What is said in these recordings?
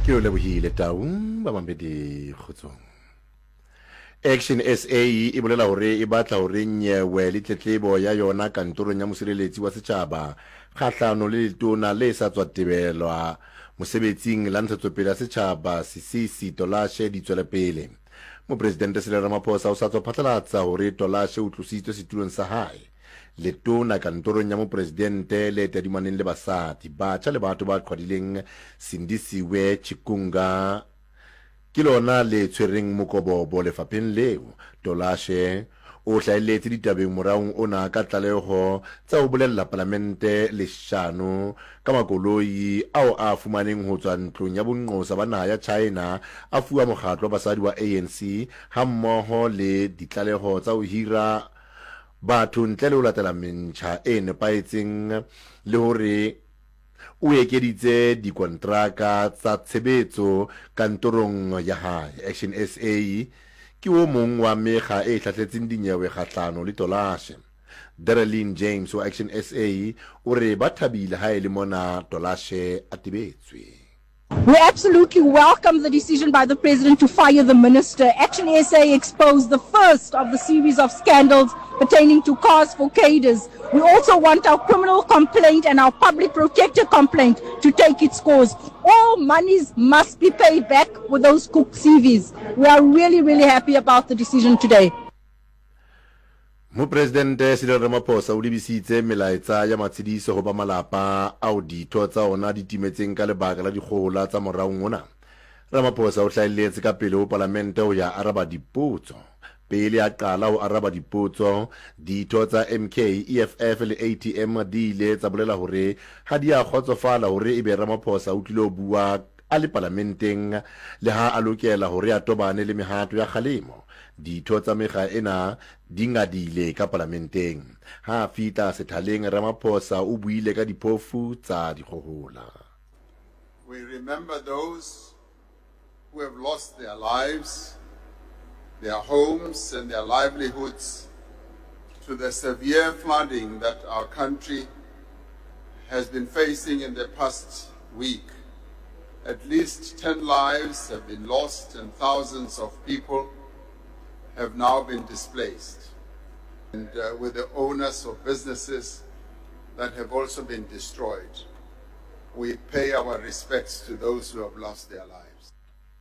ke o lebohile taung ba mambedi khutsong. Action SA e bolela hore e batla hore nyewe le tletlebo ya yona kantorong ya mosireletsi wa setjhaba kgahlano le letona le sa tswa tebelwa mosebetsing la ntshetsopele ya setjhaba Sisisi Tolashe di tswela pele. Mopresidente Cyril Ramaphosa o sa tswa phatlalatsa hore Tolashe o tlositswe setulong sa hae. Letona kantorong ya mopresidente le tadimaneng le basadi batjha le batho ba qhwadileng Sindisiwe Chikunga ke lona le tshwereng mokobobo lefapheng leo. Tolashe o hlaeletse ditabeng moraong ona ka tlaleho tsa ho bolella parlamente leshano ka makoloi ao a fumaneng ho tswa ntlong ya bonqosa ba naha ya China a fuwa mokgatlo wa basadi wa ANC hammoho le ditlaleho tsa ho hira batho ntle le ho latela mentjha e nepaetseng le hore o ekeditse dikontraka tsa tshebetso kantorong ya hae. Action SA ke o mong wa mekga e hlahletseng dinyewe kgahlano le Tolashe. Darlene James wa Action SA o re ba thabile ha e le mona Tolashe a tebetswe. We absolutely welcome the decision by the President to fire the Minister. Action SA exposed the first of the series of scandals pertaining to cars for cadres. We also want our criminal complaint and our public protector complaint to take its course. All monies must be paid back with those cooked CVs. We are really happy about the decision today. Mopresidente Cyril Ramaphosa o lebisitse melaetsa ya matshidiso ho ba malapa ao ditho tsa ona di timetseng ka lebaka la dikgohola tsa moraong ona. Ramaphosa o hlaeletse ka pele ho parlamente ho ya araba dipotso. Pele a qala ho araba dipotso, ditho tsa MK, EFF le ATM di ile tsa bolela hore ha di a kgotsofala hore ebe Ramaphosa o tlile ho bua a le parlamenteng le ha a lokela hore a tobane le mehato ya kgalemo. Ditho tsa mekga ena di ngadile ka parlamenteng. Ha fita sethaleng Ramaphosa o buile ka diphofu tsa dikgohola. We remember those who have lost their lives, their homes and their livelihoods to the severe flooding that our country has been facing in the past week. At least 10 lives have been lost and thousands of people have now been displaced. And with the owners of businesses that have also been destroyed, we pay our respects to those who have lost their lives.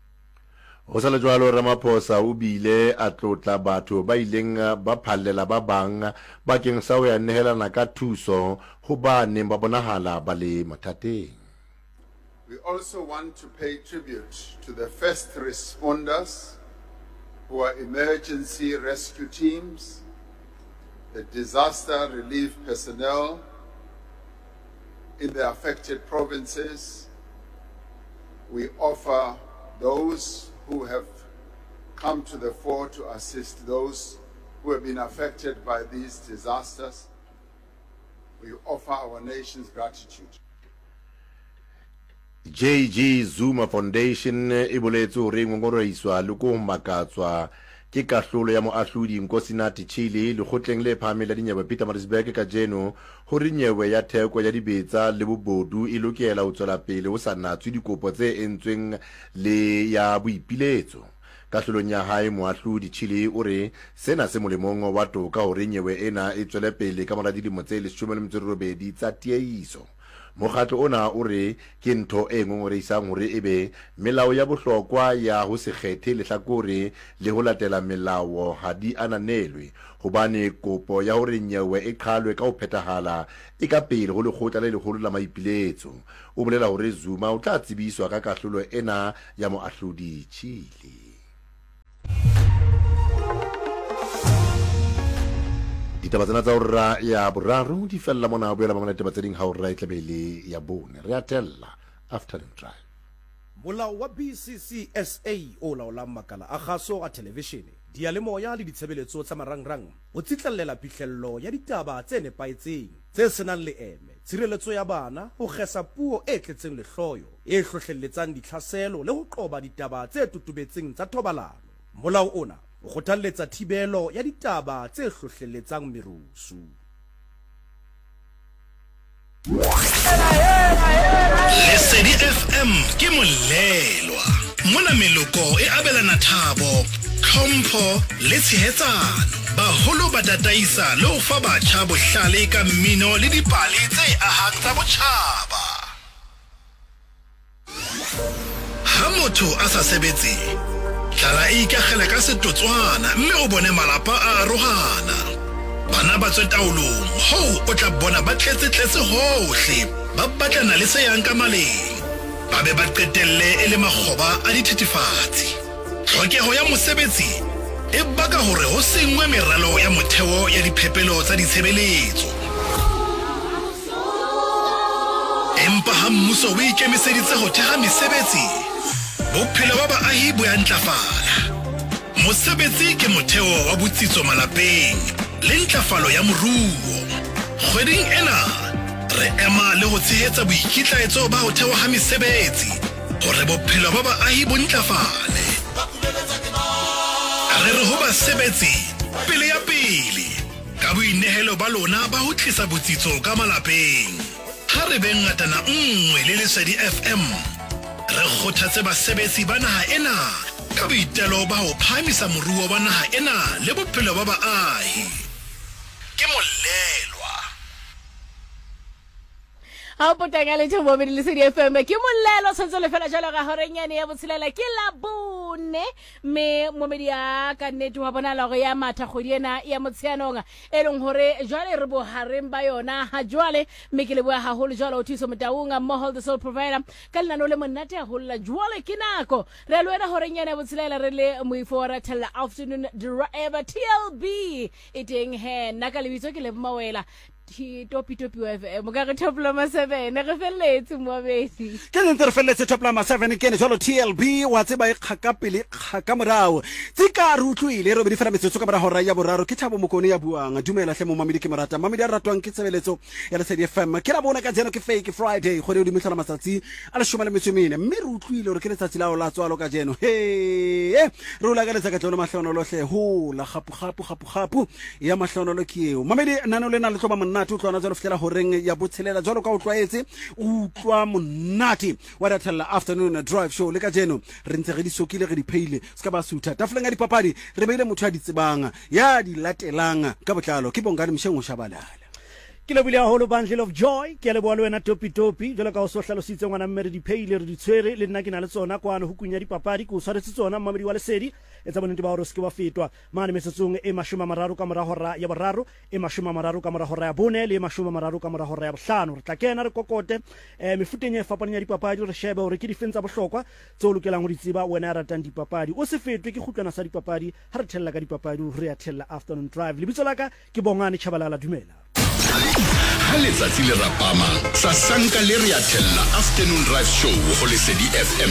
Ho sa le jwalo Ramaphosa o bile a tlotla batho ba ileng ba phallela ba bang bakeng sa ho ya nehelana ka thuso ho ba neng ba bonahala ba le mathateng. We also want to pay tribute to the first responders who are emergency rescue teams, the disaster relief personnel in the affected provinces. We offer those who have come to the fore to assist those who have been affected by these disasters. We offer our nation's gratitude. JG Zuma Foundation e boletse hore ngongoroiswa le go makatswa ke kahlolo ya moahlodi Nkosinathi Chile le khotleng le phamela dinyewe Pietermaritzburg ka jeno hore nyewe ya theko ya dibetsa le bobodu e lokela ho tswela pele ho sa natswe dikopo tse entsweng le ya boipiletso. Kahlolong ya hae moahlodi Chile o re sena se molemong wa toka hore nyewe ena e tswele pele ka mora dilemo tse 18 tsa tiehiso. Mokgatlo ona o re ke ntho e ngongoreisang hore ebe melao ya bohlokwa ya ho se kgethe lehlakore le ho latela melao ha di ananelwe hobane kopo ya hore nyewe e qhalwe ka ho phethahala e ka pele ho lekgotla le leholo la maipiletso. O bolela hore Zuma o tla tsebiswa ka kahlolo ena ya moahlodi Chile. Ditaba tsena tsa hora ya boraro di fella mona boela mamana ditaba tse ding ha hora e tlabele ya bone re atella afternoon drive. Molao wa BCCSA o laolang makala a kgaso a televishene diyalemoya le ditshebeletso tsa marangrang o tsitlallela phihlello ya ditaba tse nepaetseng tse senang le eme tshireletso ya bana ho kgesa puo e tletseng lehloyo e hlohlelletsang ditlhaselo le ho qoba ditaba tse tutubetseng tsa thobalano. Molao ona o kgothalletsa thibelo ya ditaba tse hlohlelletsang merusu. Lesedi FM ke molelo. meloko e abelana thabo tlhompho le tshehetsano baholo ba tataisa le ho fa batjha bohlale ka mmino le dipale tse ahang tsa botjhaba. Ha motho a sa sebetse tlala e ikagela ka setotswana mme o bone malapa a arohana. Bana ba tswe taolong ho o tla bona ba tletse hohle ba batlana le se yang ka maleng ba be ba qetelle e le makgoba a dithethefatsi. Tlhokeho ya mosebetsi e baka hore ho sengwe meralo ya motheo ya diphepelo tsa ditshebeletso. Empa ha mmuso o ikemiseditse ho theha mesebetsi bophelo ba baahi bo ya ntlafala. Mosebetsi ke motheo wa botsitso malapeng le ntlafalo ya moruo. Kgweding ena re ema le ho tshehetsa boikitlaetso ba ho thewa ha mesebetsi hore bophelo ba baahi bo ntlafale. Re re ho basebetsi pele ya pele ka boinehelo ba lona ba ho tlisa botsitso ka malapeng. Ha re be ngatana nngwe le Lesedi FM re kgothatse basebetsi ba naha ena ka boitelo ba ho phamisa moruo wa naha ena le bophelo ba baahi. Ke Molelwa. Ha potanga le thobo le Lesedi FM ke Molelwa sentse le fela jalo ga horenyane ya botshelela ke la bone me momedia ka nnete wa bona la go ya matha kgodi ena ya motsheanonga eleng hore jwale re bo hareng ba yona ha jwale me ke le boa ha holo jwale o thiso motaunga mohol the sole provider ka lena le monate a holla jwale ke nako re le wena horenyane ya botshelela re le moifora tella afternoon driver TLB iteng he naka le bitso ke le mawela topi wa mo ka re toplama 7 re felletse mo besi ke ntse re felletse toplama 7 ke ne jalo TLB wa tseba e khaka pele khaka morao tsika re utlwile re be di fela metsotso ka mara hora ya boraro ke Thabo Mokone ya buang dumela hle mo mamedi ke marata mamedi a ratwang ke tsebeletso ya Lesedi FM ke la bona ka jeno ke fake Friday gore o di mehla matsatsi a le 14 mme re utlwile gore ke letsatsi la o la tswalo ka jeno he re la ka letsa ka tlolo mahlono lohle ho la gapu ya mahlono ke eo mamedi nano le na le tloba monna tu tlwana jalo fitela horeng ya botshelela jalo ka o tlwaetse o tlwa monati wa Ratella afternoon drive show le ka jeno re ntse re di sokile re di pheile ska ba sutha tafoleng ya dipapadi re beile motho a di tsebang ya di latelang ka botlalo ke Bongani Mshengo Shabalala ke le bile haholo bundle of joy ke le boa le wena topi jalo ka o so hlalositse ngwana mme re di pheile re di tshwere le nna ke na le tsona kwana ho kunya dipapadi ko tshwaretse tsona mamedi wa Lesedi etsa bonente ba hore se ke wa fetwa mane mesetsong e 30 ka mora hora ya boraro e 30 ka mora hora ya bone le 30 ka mora hora ya bohlano re tla kena re kokote mefuteng e fapaneng ya dipapadi re shebe hore ke difenza bohlokwa tse o lokelang ho di tseba wena a ratang dipapadi o se fetwe ke khutlwana sa dipapadi ha re thella ka dipapadi re ya thella afternoon drive lebitso laka ke Bongani Chabalala dumela ha letsatsi le rapama sa sanka le re ya thella afternoon drive show ho Lesedi FM